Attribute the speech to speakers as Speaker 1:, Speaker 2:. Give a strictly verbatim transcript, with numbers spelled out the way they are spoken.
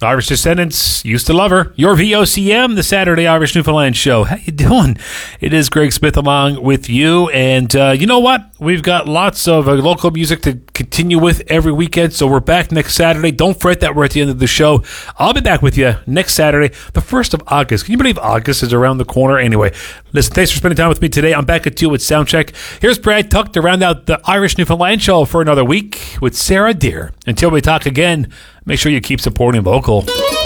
Speaker 1: Irish Descendants, used to love her. Your V O C M, the Saturday Irish Newfoundland Show. How you doing? It is Greg Smith along with you. And uh, you know what? We've got lots of uh, local music to continue with every weekend. So we're back next Saturday. Don't fret that we're at the end of the show. I'll be back with you next Saturday, the first of August. Can you believe August is around the corner? Anyway, listen, thanks for spending time with me today. I'm back at two with Soundcheck. Here's Brad Tuck to round out the Irish Newfoundland Show for another week with Sarah Deer. Until we talk again, make sure you keep supporting local.